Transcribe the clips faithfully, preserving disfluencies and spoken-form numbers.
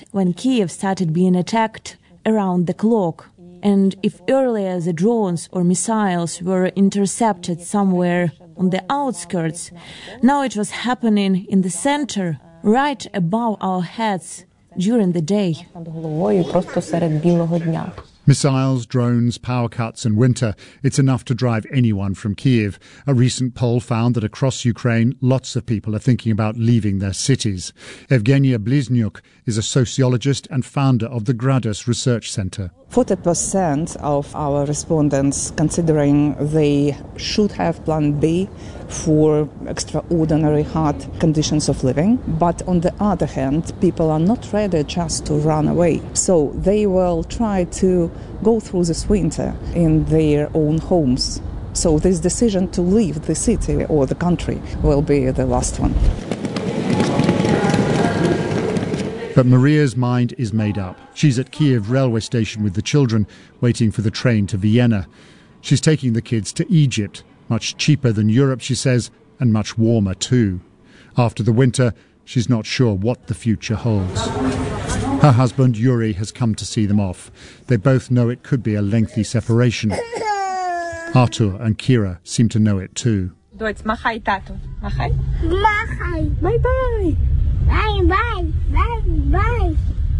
when Kiev started being attacked around the clock. And if earlier the drones or missiles were intercepted somewhere on the outskirts, now it was happening in the center, right above our heads during the day. Missiles, drones, power cuts and winter, it's enough to drive anyone from Kiev. A recent poll found that across Ukraine, lots of people are thinking about leaving their cities. Evgenia Bliznyuk is a sociologist and founder of the Gradus Research Center. forty percent of our respondents considering they should have plan B for extraordinary hard conditions of living. But on the other hand, people are not ready just to run away. So they will try to go through this winter in their own homes. So this decision to leave the city or the country will be the last one. But Maria's mind is made up. She's at Kiev railway station with the children, waiting for the train to Vienna. She's taking the kids to Egypt, much cheaper than Europe, she says, and much warmer too. After the winter, she's not sure what the future holds. Her husband, Yuri, has come to see them off. They both know it could be a lengthy separation. Artur and Kira seem to know it too. Doць, махай тату. Махай. Махай. Bye-bye. Bye, bye, bye, bye.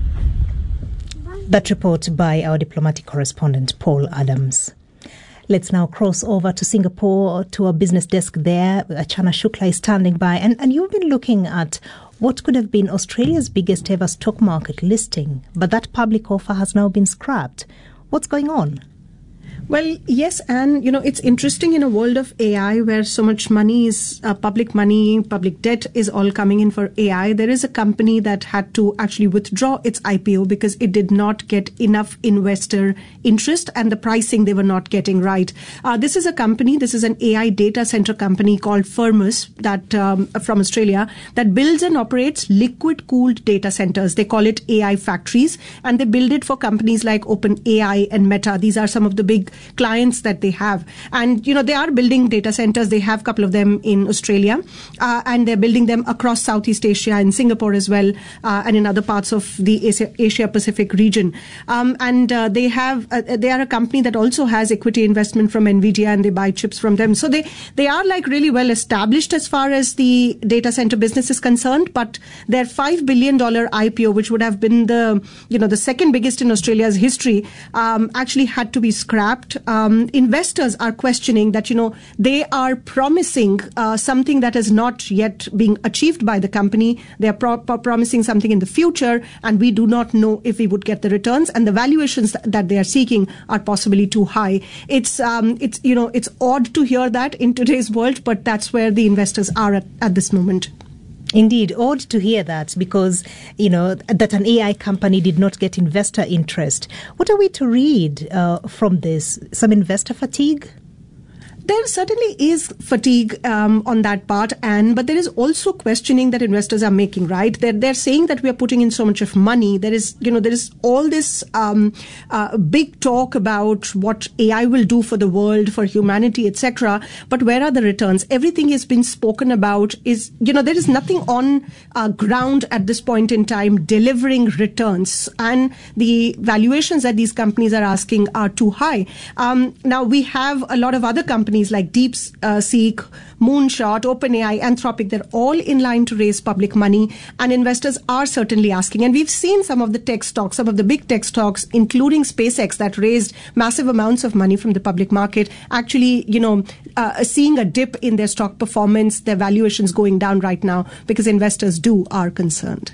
That report by our diplomatic correspondent, Paul Adams. Let's now cross over to Singapore, to our business desk there. Achana Shukla is standing by. And, and you've been looking at what could have been Australia's biggest ever stock market listing. But that public offer has now been scrapped. What's going on? Well, yes, and, you know, it's interesting in a world of A I where so much money is, uh, public money, public debt is all coming in for A I. There is a company that had to actually withdraw its I P O because it did not get enough investor interest and the pricing they were not getting right. Uh, this is a company, this is an A I data center company called Firmus that um, from Australia that builds and operates liquid-cooled data centers. They call it A I factories, and they build it for companies like OpenAI and Meta. These are some of the big clients that they have. And, you know, they are building data centers. They have a couple of them in Australia, uh, and they're building them across Southeast Asia, in Singapore as well, uh, and in other parts of the Asia, Asia Pacific region. Um, and uh, they have, uh, they are a company that also has equity investment from NVIDIA, and they buy chips from them. So they, they are like really well established as far as the data center business is concerned, but their five billion dollars I P O, which would have been the, you know, the second biggest in Australia's history, um, actually had to be scrapped. Um, investors are questioning that, you know, they are promising uh, something that is not yet being achieved by the company. They are pro- pro- promising something in the future, and we do not know if we would get the returns, and the valuations th- that they are seeking are possibly too high. It's, um, it's, you know, it's odd to hear that in today's world, but that's where the investors are at, at this moment. Indeed, odd to hear that because, you know, that an A I company did not get investor interest. What are we to read uh, from this? Some investor fatigue? There certainly is fatigue um, on that part, and but there is also questioning that investors are making. Right? They're they're saying that we are putting in so much of money. There is you know there is all this um, uh, big talk about what A I will do for the world, for humanity, et cetera. But where are the returns? Everything has been spoken about. Is you know there is nothing on uh, ground at this point in time delivering returns, and the valuations that these companies are asking are too high. Um, now we have a lot of other companies like DeepSeek, Moonshot, OpenAI, Anthropic. They're all in line to raise public money, and investors are certainly asking. And we've seen some of the tech stocks, some of the big tech stocks, including SpaceX, that raised massive amounts of money from the public market, actually, you know, uh, seeing a dip in their stock performance, their valuations going down right now because investors do are concerned.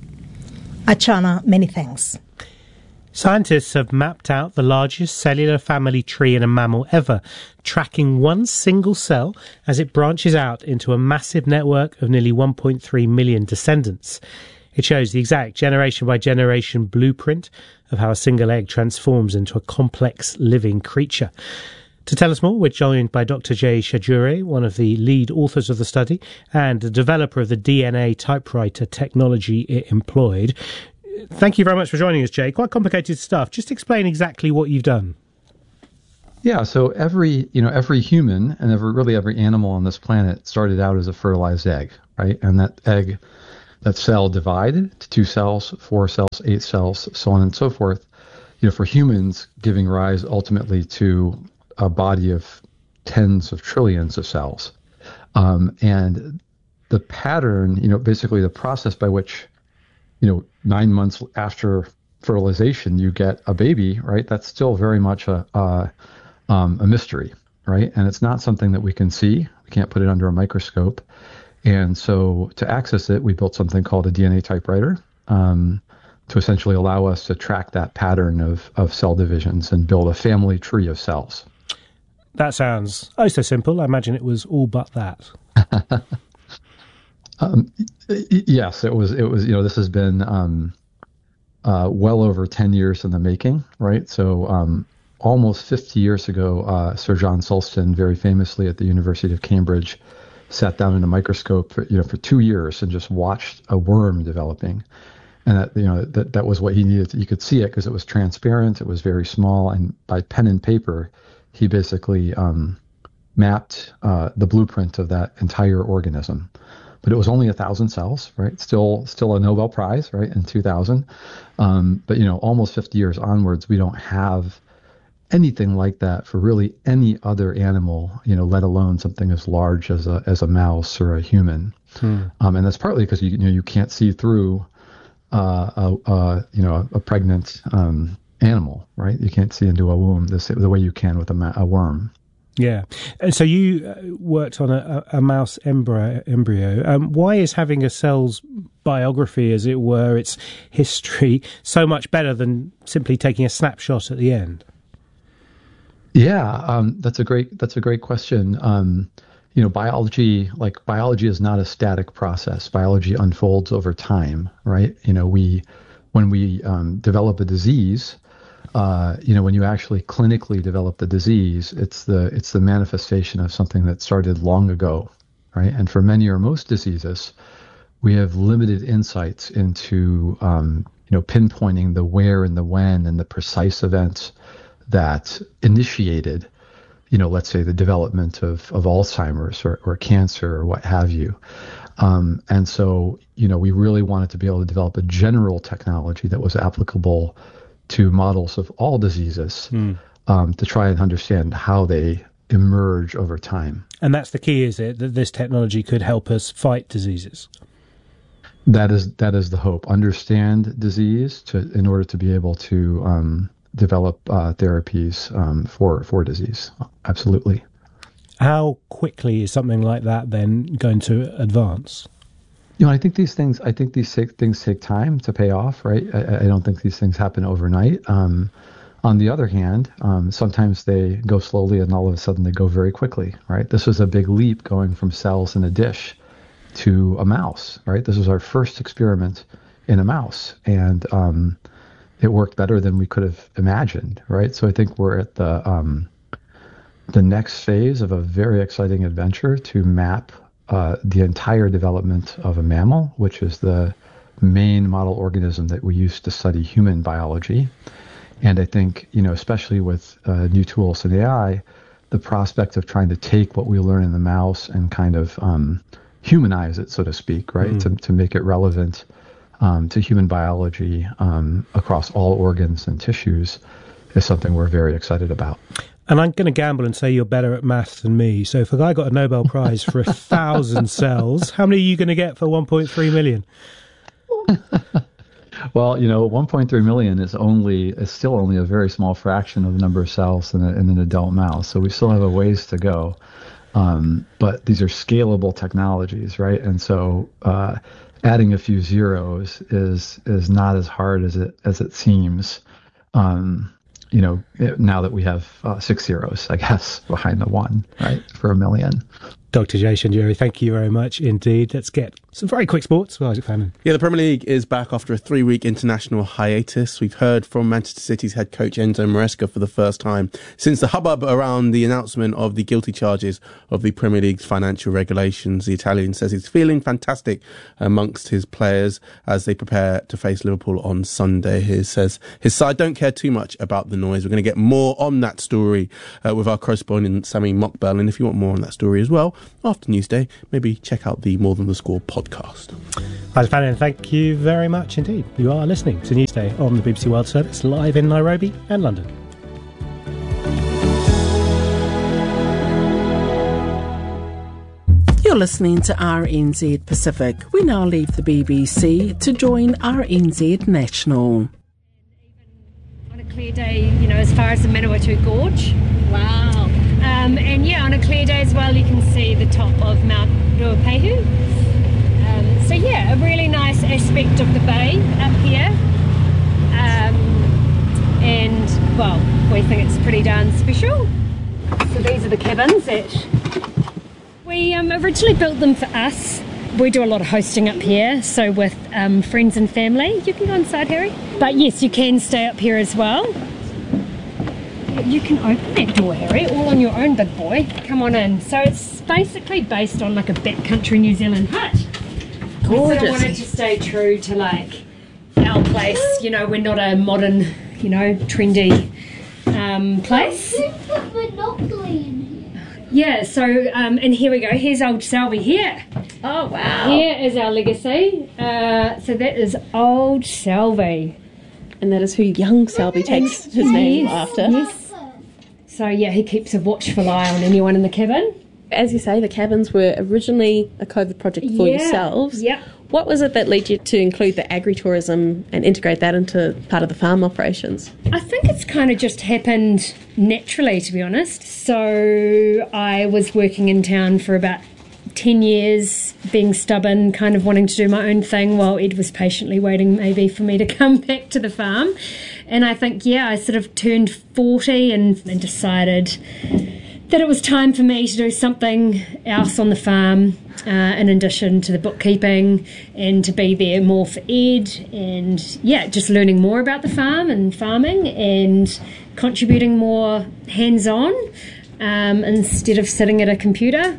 Achana, many thanks. Scientists have mapped out the largest cellular family tree in a mammal ever, tracking one single cell as it branches out into a massive network of nearly one point three million descendants. It shows the exact generation-by-generation blueprint of how a single egg transforms into a complex living creature. To tell us more, we're joined by Doctor Jay Shajure, one of the lead authors of the study and the developer of the D N A typewriter technology it employed. Thank you very much for joining us, Jay. Quite complicated stuff. Just explain exactly what you've done. Yeah, so every, you know, every human and every, really every animal on this planet started out as a fertilized egg, right? And that egg that cell divided to two cells, four cells, eight cells, so on and so forth. You know, for humans, giving rise ultimately to a body of tens of trillions of cells. Um, and the pattern, you know, basically the process by which, you know, nine months after fertilization, you get a baby, right? That's still very much a, a, um, a mystery, right? And it's not something that we can see. We can't put it under a microscope. And so to access it, we built something called a D N A typewriter um, to essentially allow us to track that pattern of, of cell divisions and build a family tree of cells. That sounds oh so simple. I imagine it was all but that. um, yes, it was. It was. You know, this has been um, uh, well over ten years in the making, right? So um, almost fifty years ago, uh, Sir John Sulston, very famously at the University of Cambridge, sat down in a microscope for, you know, for two years and just watched a worm developing. And that, you know, that, that was what he needed. You could see it because it was transparent. It was very small. And by pen and paper, he basically um, mapped uh, the blueprint of that entire organism. But it was only a thousand cells, right? Still, still a Nobel Prize, right? In two thousand. Um, but, you know, almost fifty years onwards, we don't have anything like that for really any other animal, you know, let alone something as large as a as a mouse or a human. Hmm. Um, and that's partly because you, you know you can't see through uh, a, a you know a, a pregnant um, animal, right? You can't see into a womb the, the way you can with a, ma- a worm. Yeah. And so you worked on a, a mouse embryo. embryo. Um, why is having a cell's biography, as it were, its history, so much better than simply taking a snapshot at the end? Yeah, um, that's a great that's a great question. Um, you know, biology, like biology is not a static process. Biology unfolds over time, right? You know, we when we um, develop a disease, uh, you know, when you actually clinically develop the disease, it's the it's the manifestation of something that started long ago, right? And for many or most diseases, we have limited insights into um, you know pinpointing the where and the when and the precise events that initiated, you know, let's say the development of, of Alzheimer's or, or cancer or what have you. Um, and so, you know, we really wanted to be able to develop a general technology that was applicable to models of all diseases mm. um, to try and understand how they emerge over time. And that's the key, is it, that this technology could help us fight diseases? That is that is the hope. Understand disease to in order to be able to um, develop uh, therapies um, for for disease. Absolutely. How quickly is something like that then going to advance? You know, I think these things. I think these things take time to pay off, right? I, I don't think these things happen overnight. Um, on the other hand, um, sometimes they go slowly, and all of a sudden they go very quickly, right? This was a big leap going from cells in a dish to a mouse, right? This was our first experiment in a mouse, and um, it worked better than we could have imagined, right? So I think we're at the um, the next phase of a very exciting adventure to map uh, the entire development of a mammal, which is the main model organism that we use to study human biology. And I think, you know, especially with uh, new tools in A I, the prospect of trying to take what we learn in the mouse and kind of um, humanize it, so to speak, right, mm. to, to make it relevant Um, to human biology um, across all organs and tissues is something we're very excited about. And I'm going to gamble and say you're better at maths than me. So if a guy got a Nobel Prize for a thousand cells, how many are you going to get for one point three million? Well, you know, one point three million is only is still only a very small fraction of the number of cells in, a, in an adult mouse. So we still have a ways to go. Um, but these are scalable technologies, right? And so uh, adding a few zeros is is not as hard as it as it seems. Um, you know, it, now that we have uh, six zeros, I guess, behind the one, right, for a million. Doctor Jason Jerry, thank you very much indeed. Let's get some very quick sports with Isaac Fannin. Yeah, the Premier League is back after a three-week international hiatus. We've heard from Manchester City's head coach Enzo Maresca for the first time since the hubbub around the announcement of the guilty charges of the Premier League's financial regulations. The Italian says he's feeling fantastic amongst his players as they prepare to face Liverpool on Sunday. He says his side don't care too much about the noise. We're going to get more on that story uh, with our correspondent Sami Mokbel. And if you want more on that story as well, after Newsday, maybe check out the More Than the Score podcast. Hi, Fannin, thank you very much indeed. You are listening to Newsday on the B B C World Service, live in Nairobi and London. You're listening to R N Z Pacific. We now leave the B B C to join R N Z National. On a clear day, you know, as far as the Manawatu Gorge. Wow. Um, and yeah, on a clear day as well, you can see the top of Mount Ruapehu. Um, so yeah, a really nice aspect of the bay up here. Um, and well, we think it's pretty darn special. So these are the cabins that we um, originally built them for us. We do a lot of hosting up here, so with um, friends and family. You can go inside, Harry. But yes, you can stay up here as well. You can open that door, Harry, all on your own, big boy. Come on in. So it's basically based on like a backcountry New Zealand hut. Gorgeous. We sort of wanted to stay true to like our place. You know, we're not a modern, you know, trendy um, place. Yeah, so, um, and here we go. Here's old Selby here. Oh, wow. Here is our legacy. Uh, so that is old Selby. And that is who young Selby takes his yes, name after. Yes. So, yeah, he keeps a watchful eye on anyone in the cabin. As you say, the cabins were originally a COVID project for yeah. yourselves. Yeah. What was it that led you to include the agritourism and integrate that into part of the farm operations? I think it's kind of just happened naturally, to be honest. So I was working in town for about ten years, being stubborn, kind of wanting to do my own thing while Ed was patiently waiting maybe for me to come back to the farm. And I think, yeah, I sort of turned forty and, and decided that it was time for me to do something else on the farm, uh, in addition to the bookkeeping, and to be there more for Ed, and yeah, just learning more about the farm and farming and contributing more hands-on um, instead of sitting at a computer.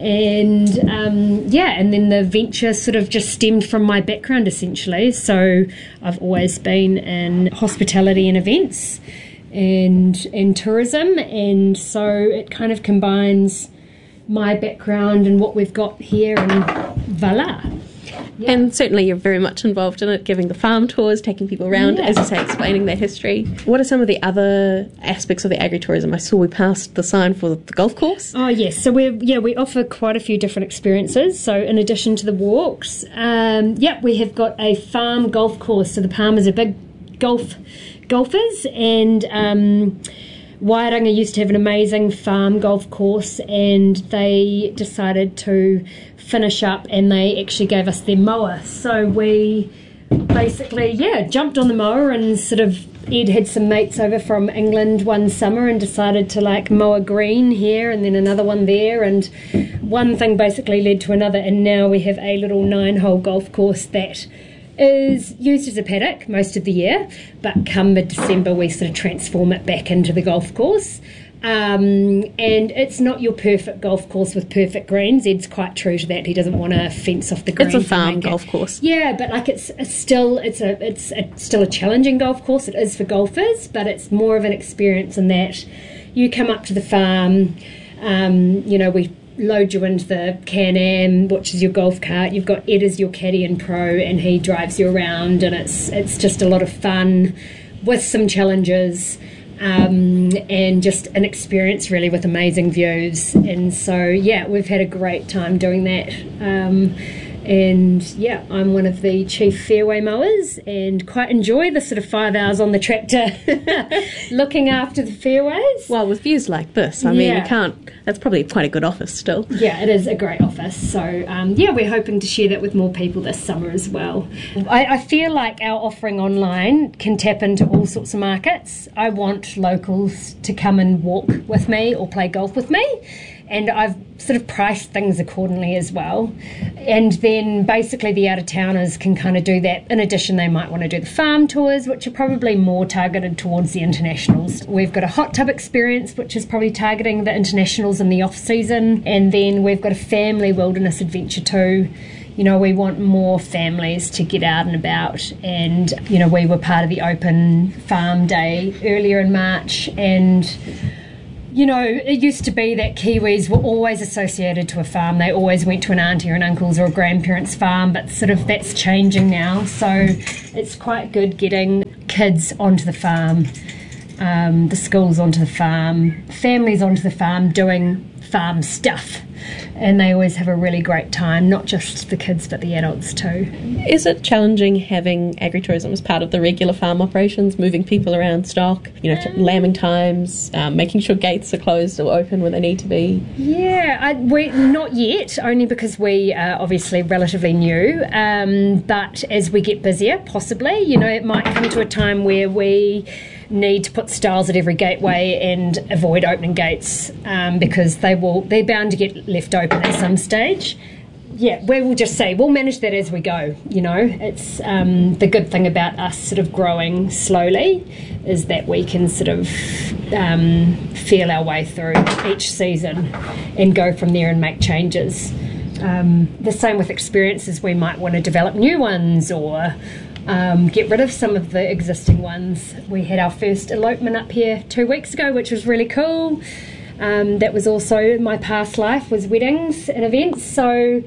And um, yeah, and then the venture sort of just stemmed from my background essentially. So I've always been in hospitality and events and and tourism, and so it kind of combines my background and what we've got here, and voila. Yeah. And certainly you're very much involved in it, giving the farm tours, taking people around, yeah. as you say, explaining their history. What are some of the other aspects of the agritourism? I saw we passed the sign for the golf course. Oh yes, so we yeah we offer quite a few different experiences. So in addition to the walks, um, yeah, we have got a farm golf course. So the Palmers are big golf golfers, and um, Wairanga used to have an amazing farm golf course, and they decided to finish up, and they actually gave us their mower. So we basically, yeah, jumped on the mower, and sort of Ed had some mates over from England one summer and decided to like mow a green here and then another one there, and one thing basically led to another, and now we have a little nine-hole golf course that is used as a paddock most of the year, but come mid-December we sort of transform it back into the golf course. Um, and it's not your perfect golf course with perfect greens. Ed's quite true to that. He doesn't want to fence off the greens. It's a farm golf course. Yeah, but like it's, it's still it's a it's a, still a challenging golf course. It is for golfers, but it's more of an experience in that you come up to the farm. Um, you know, we load you into the Can-Am, which is your golf cart. You've got Ed as your caddy and pro, and he drives you around, and it's it's just a lot of fun with some challenges, um, and just an experience really with amazing views. And so yeah, we've had a great time doing that. Um, and yeah, I'm one of the chief fairway mowers and quite enjoy the sort of five hours on the tractor looking after the fairways. Well, with views like this, I mean, yeah. you can't, that's probably quite a good office still. Yeah, it is a great office. So um, yeah, we're hoping to share that with more people this summer as well. I, I feel like our offering online can tap into all sorts of markets. I want locals to come and walk with me or play golf with me, and I've sort of priced things accordingly as well. And then basically the out-of-towners can kind of do that. In addition, they might want to do the farm tours, which are probably more targeted towards the internationals. We've got a hot tub experience, which is probably targeting the internationals in the off-season. And then we've got a family wilderness adventure too. You know, we want more families to get out and about. And, you know, we were part of the Open Farm Day earlier in March, and You know, it used to be that Kiwis were always associated to a farm. They always went to an auntie or an uncle's or a grandparent's farm, but sort of that's changing now. So it's quite good getting kids onto the farm, um, the schools onto the farm, families onto the farm doing farm stuff. And they always have a really great time, not just the kids but the adults too. Is it challenging having agritourism as part of the regular farm operations, moving people around stock, you know, um, lambing times, um, making sure gates are closed or open when they need to be? Yeah, I, we not yet, only because we are obviously relatively new. Um, but as we get busier, possibly, you know, it might come to a time where we need to put stalls at every gateway and avoid opening gates um, because they will they're bound to get left open at some stage. Yeah, we will just say we'll manage that as we go. You know, it's um, the good thing about us sort of growing slowly is that we can sort of um, feel our way through each season and go from there and make changes. Um, the same with experiences, we might want to develop new ones or Um, get rid of some of the existing ones. We had our first elopement up here two weeks ago, which was really cool. Um, that was also my past life, was weddings and events. So,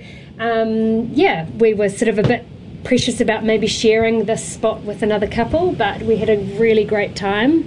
um, yeah, we were sort of a bit precious about maybe sharing this spot with another couple, but we had a really great time.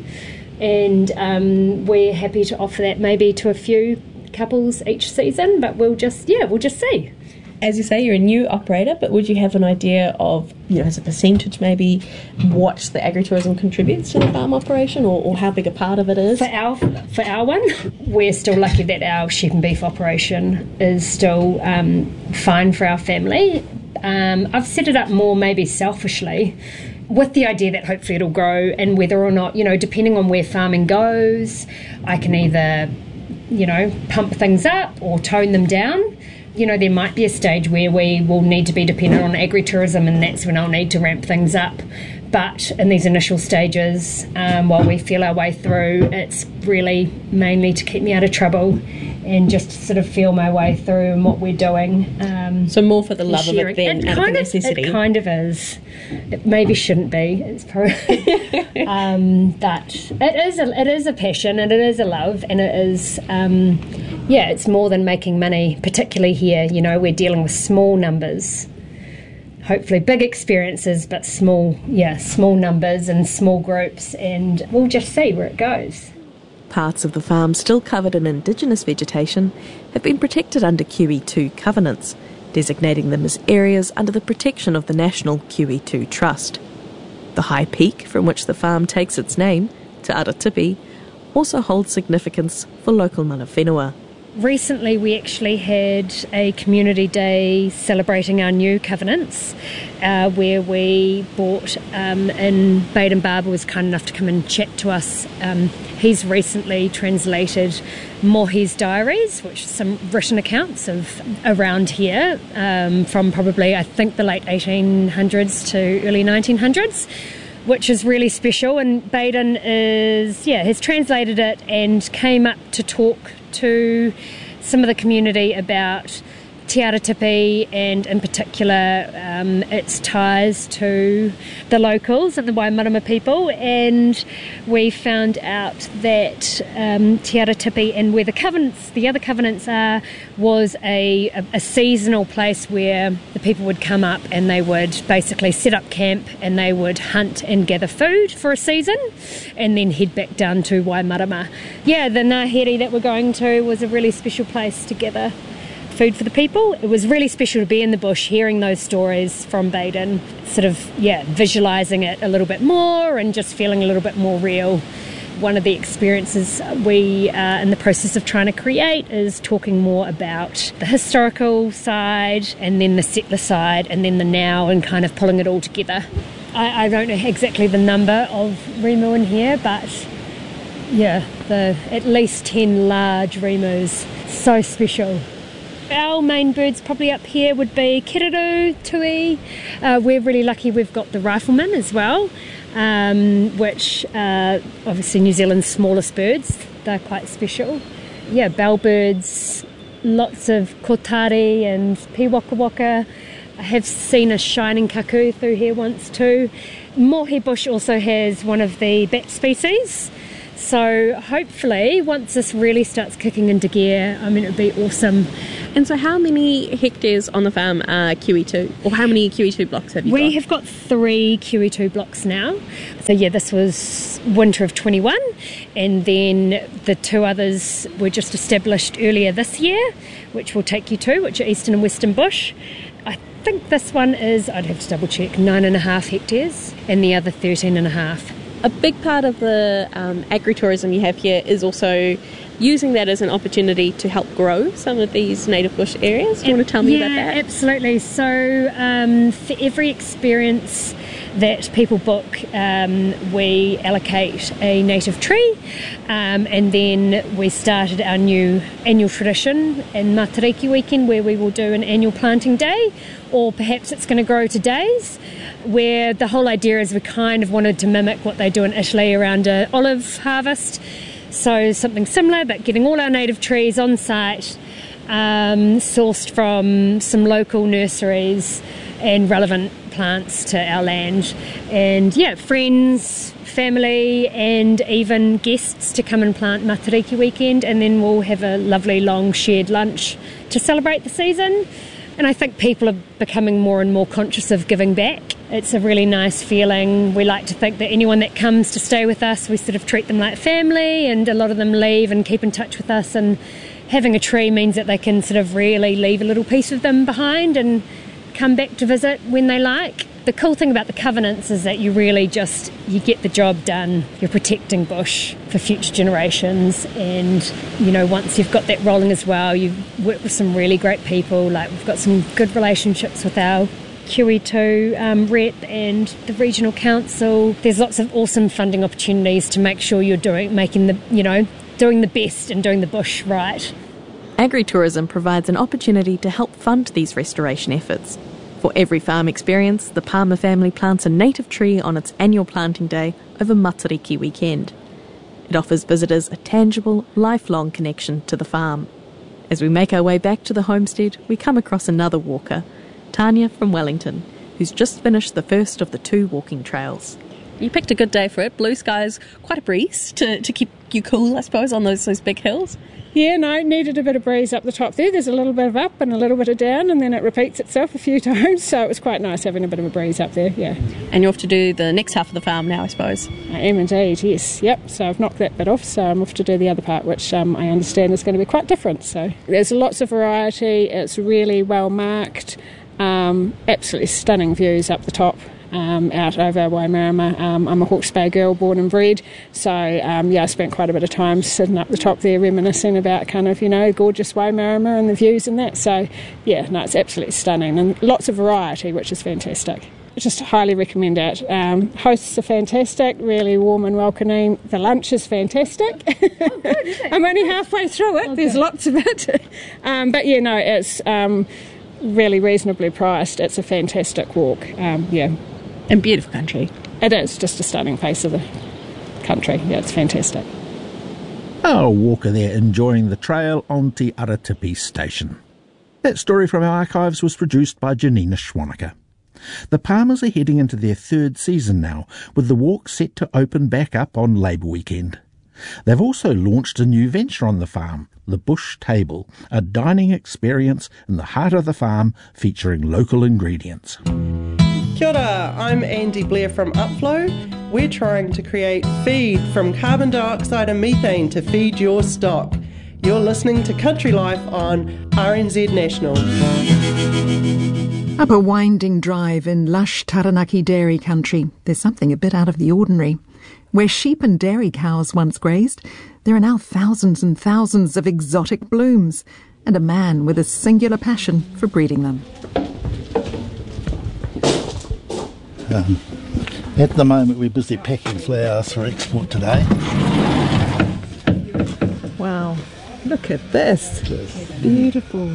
And um, we're happy to offer that maybe to a few couples each season, but we'll just, yeah, we'll just see. As you say, you're a new operator, but would you have an idea of, you know, as a percentage maybe, what the agritourism contributes to the farm operation or, or how big a part of it is? For our for our one, we're still lucky that our sheep and beef operation is still um, fine for our family. Um, I've set it up more maybe selfishly with the idea that hopefully it'll grow, and whether or not, you know, depending on where farming goes, I can either, you know, pump things up or tone them down. You know, there might be a stage where we will need to be dependent on agritourism, and that's when I'll need to ramp things up. But in these initial stages, um, while we feel our way through, it's really mainly to keep me out of trouble and just sort of feel my way through and what we're doing. Um, so more for the love of it than it out kind of the necessity. It kind of is. It maybe shouldn't be. It's probably, um, but it is. A, it is a passion and it is a love, and it is. Um, yeah, it's more than making money. Particularly here, you know, we're dealing with small numbers. Hopefully big experiences, but small, yeah, small numbers and small groups, and we'll just see where it goes. Parts of the farm still covered in indigenous vegetation have been protected under Q E two covenants, designating them as areas under the protection of the National Q E two Trust. The high peak from which the farm takes its name, Te Aratipi, also holds significance for local mana whenua. Recently we actually had a community day celebrating our new covenants, uh, where we brought um, in Baden Barber was kind enough to come and chat to us. Um, he's recently translated Mohi's diaries, which are some written accounts of around here um, from probably I think the late eighteen hundreds to early nineteen hundreds. Which is really special, and Baden is, yeah, has translated it and came up to talk to some of the community about Te Aratipi and in particular um, its ties to the locals and the Waimarama people, and we found out that um, Te Aratipi and where the covenants, the other covenants are, was a, a, a seasonal place where the people would come up and they would basically set up camp and they would hunt and gather food for a season and then head back down to Waimarama. Yeah, the Ngāhere that we're going to was a really special place to gather food for the people. It was really special to be in the bush, hearing those stories from Baden, sort of, yeah, visualising it a little bit more and just feeling a little bit more real. One of the experiences we are in the process of trying to create is talking more about the historical side and then the settler side and then the now, and kind of pulling it all together. I, I don't know exactly the number of rimu in here, but yeah, the at least ten large rimus. So special. Our main birds probably up here would be kiriru, tui. Uh, we're really lucky we've got the rifleman as well, um, which uh, obviously New Zealand's smallest birds. They're quite special. Yeah, bellbirds, lots of kotari and piwakawaka. I have seen a shining kaku through here once too. Mohi Bush also has one of the bat species So hopefully once this really starts kicking into gear, I mean, it would be awesome. And so how many hectares on the farm are Q E two? Or how many Q E two blocks have you we got? We have got three Q E two blocks now. So yeah, this was winter of twenty-one, and then the two others were just established earlier this year, which we'll take you to, which are Eastern and Western Bush. I think this one is, I'd have to double check, nine and a half hectares, and the other thirteen and a half. A big part of the um, agritourism you have here is also using that as an opportunity to help grow some of these native bush areas. Do you want to tell me yeah, about that? Absolutely. So um, for every experience that people book, um, we allocate a native tree, um, and then we started our new annual tradition in Matariki weekend, where we will do an annual planting day, or perhaps it's going to grow to days, where the whole idea is we kind of wanted to mimic what they do in Italy around an olive harvest. So something similar, but getting all our native trees on site, um, sourced from some local nurseries and relevant plants to our land. And yeah, friends, family and even guests to come and plant Matariki weekend, and then we'll have a lovely long shared lunch to celebrate the season. And I think people are becoming more and more conscious of giving back. It's a really nice feeling. We like to think that anyone that comes to stay with us, we sort of treat them like family, and a lot of them leave and keep in touch with us, and having a tree means that they can sort of really leave a little piece of them behind and come back to visit when they like. The cool thing about the covenants is that you really just, you get the job done. You're protecting bush for future generations, and you know, once you've got that rolling as well, you've worked with some really great people. Like, we've got some good relationships with our Q E two um, rep and the regional council. There's lots of awesome funding opportunities to make sure you're doing, making the, you know, doing the best and doing the bush right. Agritourism provides an opportunity to help fund these restoration efforts. For every farm experience, the Palmer family plants a native tree on its annual planting day over Matariki weekend. It offers visitors a tangible, lifelong connection to the farm. As we make our way back to the homestead, we come across another walker, Tanya from Wellington, who's just finished the first of the two walking trails. You picked a good day for it. Blue skies, quite a breeze to, to keep you cool, I suppose, on those those big hills. Yeah, no, needed a bit of breeze up the top there. There's a little bit of up and a little bit of down, and then it repeats itself a few times, so it was quite nice having a bit of a breeze up there, yeah. And you're off to do the next half of the farm now, I suppose? I am indeed, yes, yep. So I've knocked that bit off, so I'm off to do the other part, which um, I understand is going to be quite different. So there's lots of variety, it's really well marked, um, absolutely stunning views up the top. Um, out over Waimarama. Um, I'm a Hawke's Bay girl, born and bred, so um, yeah, I spent quite a bit of time sitting up the top there reminiscing about kind of, you know, gorgeous Waimarama and the views and that. So yeah, no, it's absolutely stunning, and lots of variety, which is fantastic. I just highly recommend it. Um, hosts are fantastic, really warm and welcoming. The lunch is fantastic. Oh, good, is it? I'm only halfway through it. Okay. There's lots of it, um, but yeah, no, it's um, really reasonably priced. It's a fantastic walk. Um, yeah. And beautiful country. It is, just a stunning face of the country. Yeah, it's fantastic. Oh, walker there enjoying the trail on Te Aratipi station. That story from our archives was produced by Janina Schwanecker. The Palmers are heading into their third season now, with the walk set to open back up on Labour weekend. They've also launched a new venture on the farm, the Bush Table, a dining experience in the heart of the farm featuring local ingredients. Kia ora, I'm Andy Blair from Upflow. We're trying to create feed from carbon dioxide and methane to feed your stock. You're listening to Country Life on R N Z National. Up a winding drive in lush Taranaki dairy country, there's something a bit out of the ordinary. Where sheep and dairy cows once grazed, there are now thousands and thousands of exotic blooms, and a man with a singular passion for breeding them. Um, at the moment we're busy packing flowers for export today. Wow, look at this. Beautiful.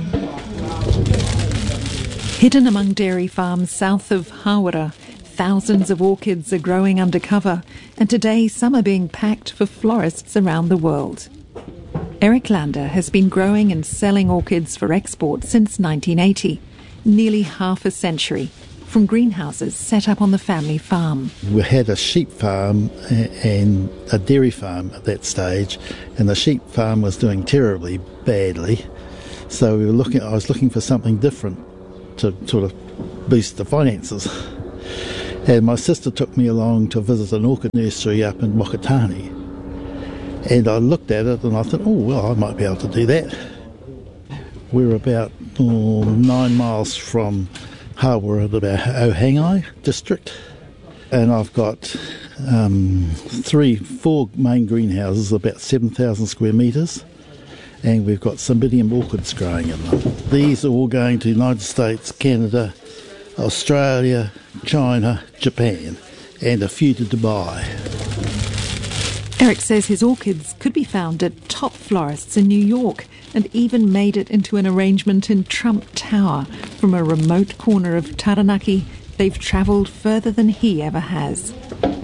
Hidden among dairy farms south of Hawera, thousands of orchids are growing undercover, and today some are being packed for florists around the world. Eric Lander has been growing and selling orchids for export since nineteen eighty, nearly half a century. from greenhouses set up on the family farm. We had a sheep farm and a dairy farm at that stage, and the sheep farm was doing terribly badly. So we were looking. I was looking for something different to sort of boost the finances. And my sister took me along to visit an orchid nursery up in Whakatane. And I looked at it and I thought, oh, well, I might be able to do that. We're about oh, nine miles from Hawera, about Ohangai district. And I've got um, three, four main greenhouses, about seven thousand square metres. And we've got Cymbidium orchids growing in them. These are all going to the United States, Canada, Australia, China, Japan, and a few to Dubai. Eric says his orchids could be found at top florists in New York and even made it into an arrangement in Trump Tower. From a remote corner of Taranaki, they've travelled further than he ever has.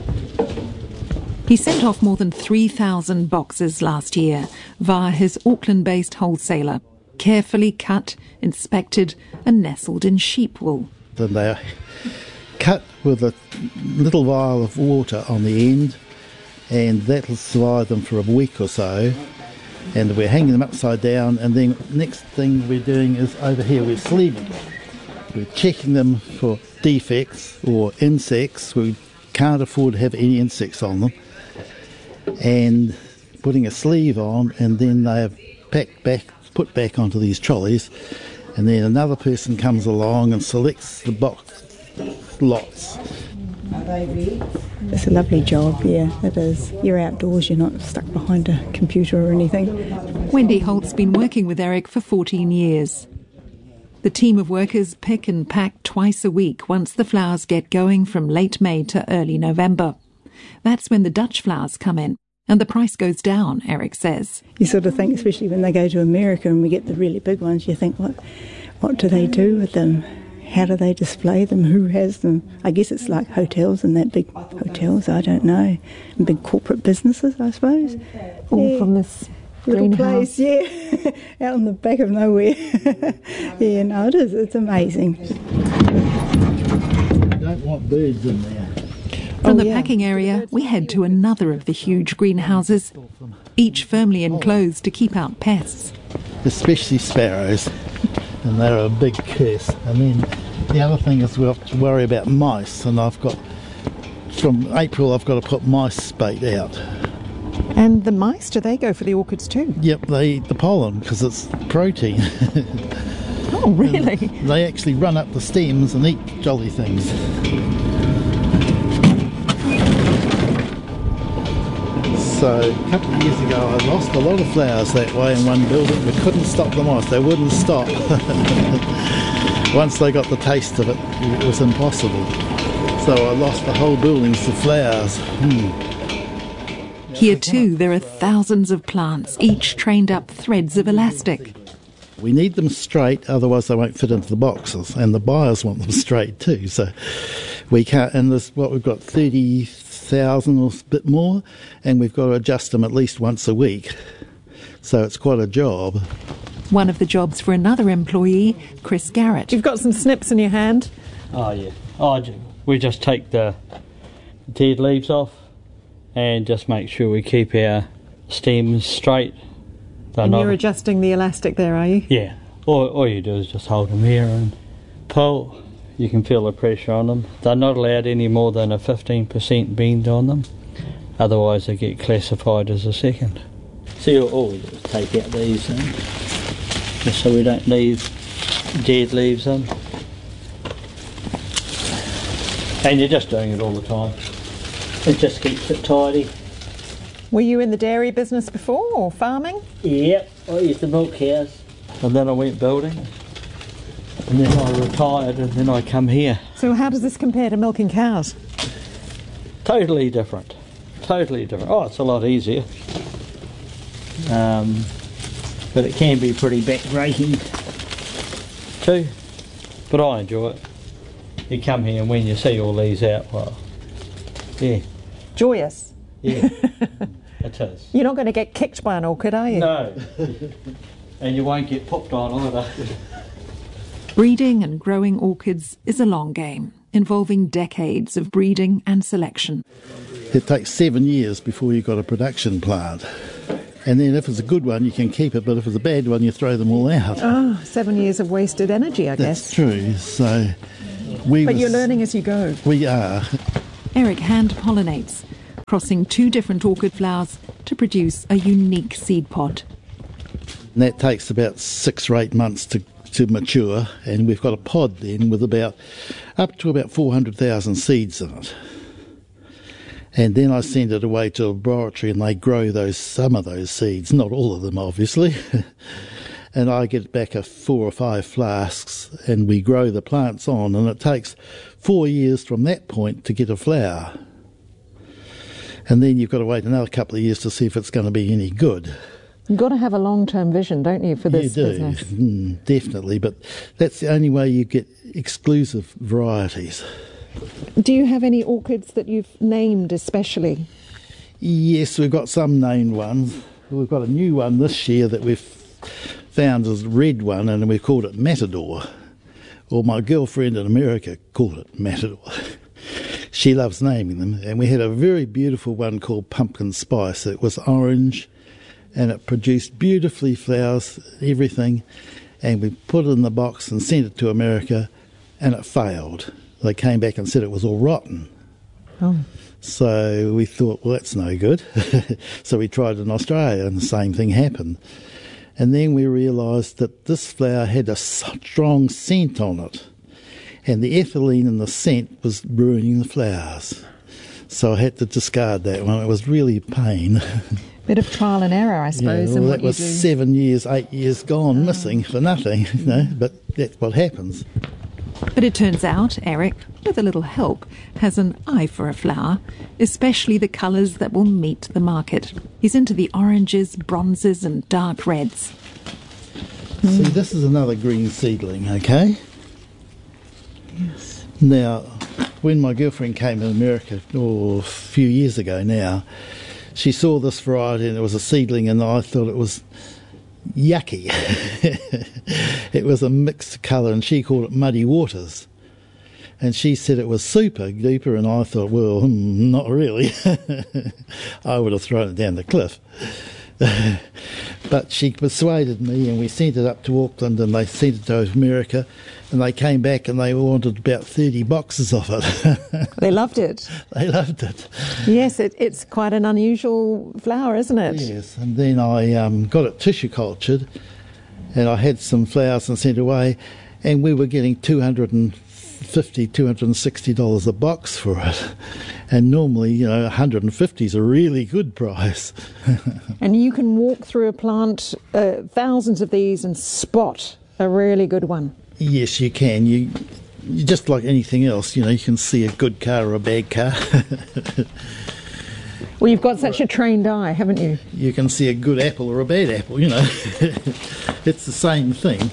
He sent off more than three thousand boxes last year via his Auckland-based wholesaler, carefully cut, inspected and nestled in sheep wool. Then they are cut with a little vial of water on the end, and that'll survive them for a week or so. And we're hanging them upside down, and then next thing we're doing is over here we're sleeving them. We're checking them for defects or insects. We can't afford to have any insects on them. And putting a sleeve on, and then they are packed back, put back onto these trolleys, and then another person comes along and selects the box lots. It's a lovely job, yeah, it is. You're outdoors, you're not stuck behind a computer or anything. Wendy Holt's been working with Eric for fourteen years. The team of workers pick and pack twice a week once the flowers get going from late May to early November. That's when the Dutch flowers come in, and the price goes down, Eric says. You sort of think, especially when they go to America and we get the really big ones, you think, what, what do they do with them? How do they display them? Who has them? I guess it's like hotels and that, big hotels, I don't know. And big corporate businesses, I suppose. All yeah. From this little greenhouse. place, yeah. Out in the back of nowhere. Yeah, no, it is. It's amazing. You don't want birds in there. From oh, the yeah. packing area, we head to another of the huge greenhouses, each firmly enclosed to keep out pests. Especially sparrows, and they're a big curse. And then the other thing is we have to worry about mice, and I've got, from April I've got to put mice bait out. And the mice, do they go for the orchids too? Yep, they eat the pollen because it's protein. Oh, really? And they actually run up the stems and eat jolly things. So a couple of years ago I lost a lot of flowers that way in one building. We couldn't stop the mice, they wouldn't stop. Once they got the taste of it, it was impossible. So I lost the whole buildings to flowers. Hmm. Here too there are thousands of plants, each trained up threads of elastic. We need them straight, otherwise they won't fit into the boxes, and the buyers want them straight too. So we can't, and there's what we've got thirty thousand or a bit more, and we've got to adjust them at least once a week. So it's quite a job. One of the jobs for another employee, Chris Garrett. You've got some snips in your hand. Oh yeah, oh, we just take the dead leaves off and just make sure we keep our stems straight. They're and not, you're adjusting the elastic there, are you? Yeah. All, all you do is just hold them here and pull. You can feel the pressure on them. They're not allowed any more than a fifteen percent bend on them. Otherwise they get classified as a second. So all we do is take out these in, just so we don't leave dead leaves in. And you're just doing it all the time. It just keeps it tidy. Were you in the dairy business before, or farming? Yep, I used to milk cows. And then I went building. And then I retired, and then I come here. So how does this compare to milking cows? Totally different. Totally different. Oh, it's a lot easier. Um, but it can be pretty back-breaking too. But I enjoy it. You come here and when you see all these out, well, yeah. Joyous. Yeah, it is. You're not going to get kicked by an orchid, are you? No. And you won't get popped on either. Breeding and growing orchids is a long game. involving decades of breeding and selection. It takes seven years before you've got a production plant. And then if it's a good one, you can keep it, but if it's a bad one, you throw them all out. Oh, seven years of wasted energy, I That's guess. true. So we But was, you're learning as you go. We are. Eric hand pollinates, crossing two different orchid flowers to produce a unique seed pod. And that takes about six or eight months to, to mature, and we've got a pod then with about up to about four hundred thousand seeds in it. And then I send it away to a laboratory and they grow those some of those seeds, not all of them obviously. And I get back a four or five flasks and we grow the plants on, and it takes four years from that point to get a flower. And then you've got to wait another couple of years to see if it's going to be any good. You've got to have a long-term vision, don't you, for this you do. business? Mm, definitely, but that's the only way you get exclusive varieties. Do you have any orchids that you've named especially? Yes, we've got some named ones. We've got a new one this year that we've found as a red one, and we called it Matador. Well, my girlfriend in America called it Matador. She loves naming them. And we had a very beautiful one called Pumpkin Spice. It was orange, and it produced beautifully flowers, everything. And we put it in the box and sent it to America, and it failed. They came back and said it was all rotten. Oh. So we thought, well, that's no good. So we tried in Australia, and the same thing happened. And then we realised that this flower had a strong scent on it, and the ethylene in the scent was ruining the flowers. So I had to discard that one. It was really a pain. Bit of trial and error, I suppose. Yeah, well, in what that was you do. seven years, eight years gone, oh. missing for nothing, you know. But that's what happens. But it turns out Eric, with a little help, has an eye for a flower, especially the colours that will meet the market. He's into the oranges, bronzes and dark reds. See, this is another green seedling, okay? Yes. Now, when my girlfriend came to America, oh, a few years ago now, she saw this variety and it was a seedling, and I thought it was yucky. It was a mixed colour, and she called it Muddy Waters. And she said it was super duper, and I thought, well, hmm, not really. I would have thrown it down the cliff. But she persuaded me, and we sent it up to Auckland, and they sent it to America, and they came back and they wanted about thirty boxes of it. They loved it. They loved it. Yes, it, it's quite an unusual flower, isn't it? Yes, and then I um, got it tissue cultured, and I had some flowers and sent away, and we were getting two hundred fifty dollars, two hundred sixty dollars a box for it. And normally, you know, one hundred fifty is a really good price. And you can walk through a plant, uh, thousands of these, and spot a really good one. Yes, you can. You, you just like anything else, you know, you can see a good car or a bad car. Well, you've got such a trained eye, haven't you? You can see a good apple or a bad apple, you know. It's the same thing.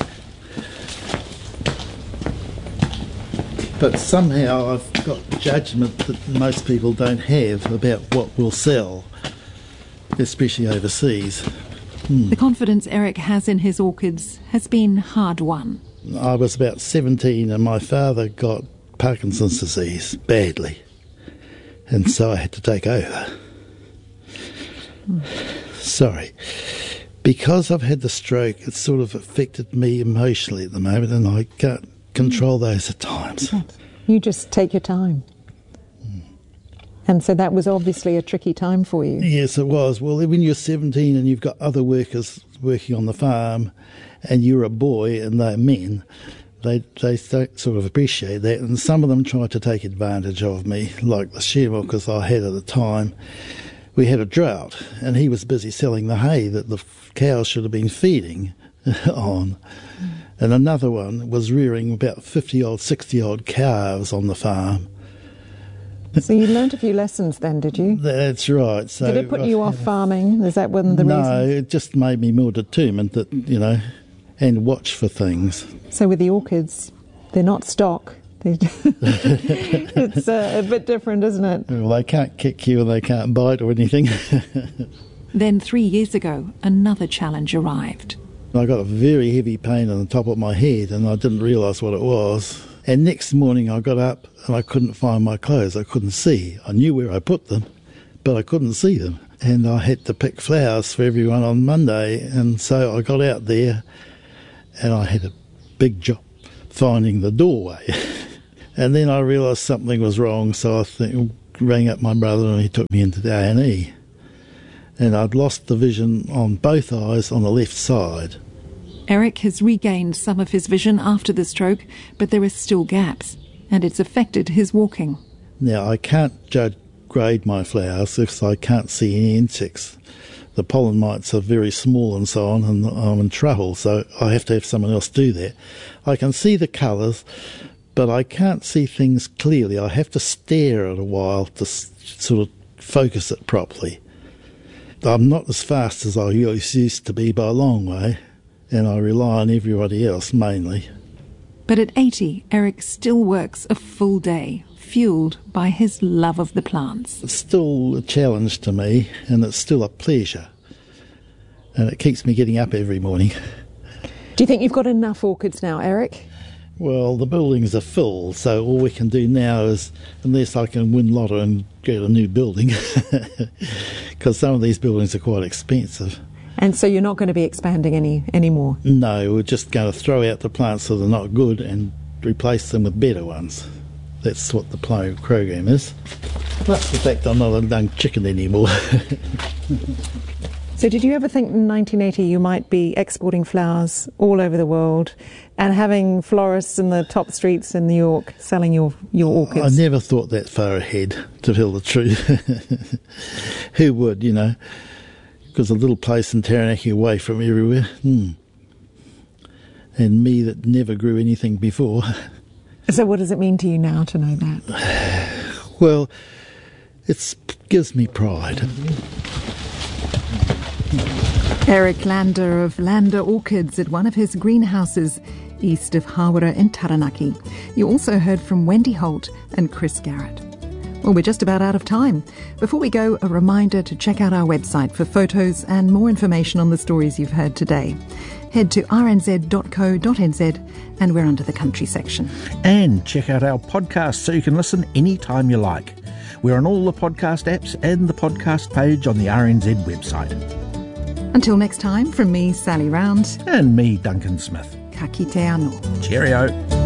But somehow I've got judgment that most people don't have about what will sell, especially overseas. Hmm. The confidence Eric has in his orchids has been hard won. I was about seventeen and my father got Parkinson's disease badly, and so I had to take over. Hmm. Sorry. Because I've had the stroke, it's sort of affected me emotionally at the moment, and I can't control those at times. You just take your time. Mm. And so that was obviously a tricky time for you. Yes, it was. Well, when you're seventeen and you've got other workers working on the farm and you're a boy and they're men, they they sort of appreciate that, and some of them try to take advantage of me, like the sharemilkers I had at the time. We had a drought and he was busy selling the hay that the cows should have been feeding on. Mm. And another one was rearing about fifty-odd, sixty-odd calves on the farm. So you learnt a few lessons then, did you? That's right. So did it put you off farming? Is that one of the no, reasons? No, it just made me more determined that, you know, and watch for things. So with the orchids, they're not stock. It's uh, a bit different, isn't it? Well, they can't kick you and they can't bite or anything. Then three years ago, another challenge arrived. I got a very heavy pain on the top of my head, and I didn't realise what it was. And next morning I got up and I couldn't find my clothes. I couldn't see. I knew where I put them, but I couldn't see them. And I had to pick flowers for everyone on Monday. And so I got out there and I had a big job finding the doorway. And then I realised something was wrong, so I think, rang up my brother and he took me into the A and E. And I'd lost the vision on both eyes on the left side. Eric has regained some of his vision after the stroke, but there are still gaps, and it's affected his walking. Now, I can't judge grade my flowers because I can't see any insects. The pollen mites are very small and so on, and I'm in trouble, so I have to have someone else do that. I can see the colours, but I can't see things clearly. I have to stare at a while to s- sort of focus it properly. I'm not as fast as I used to be by a long way, and I rely on everybody else mainly. But at eighty, Eric still works a full day, fuelled by his love of the plants. It's still a challenge to me, and it's still a pleasure, and it keeps me getting up every morning. Do you think you've got enough orchids now, Eric? Well, the buildings are full, so all we can do now is, unless I can win lotto and get a new building, because some of these buildings are quite expensive. And so you're not going to be expanding any anymore? No, we're just going to throw out the plants that are not good and replace them with better ones. That's what the program is. Plus the fact I'm not a young chicken anymore. So did you ever think in nineteen eighty you might be exporting flowers all over the world and having florists in the top streets in New York selling your, your orchids? I never thought that far ahead, to tell the truth. Who would, you know? Because a little place in Taranaki away from everywhere. Hmm. And me that never grew anything before. So what does it mean to you now to know that? Well, it gives me pride. Eric Lander of Lander Orchids at one of his greenhouses east of Hawera in Taranaki. You also heard from Wendy Holt and Chris Garrett. Well, we're just about out of time. Before we go, a reminder to check out our website for photos and more information on the stories you've heard today. Head to r n z dot co dot n z and we're under the country section. And check out our podcast so you can listen anytime you like. We're on all the podcast apps and the podcast page on the R N Z website. Until next time, from me, Sally Round. And me, Duncan Smith. Ka kite anō. Cheerio.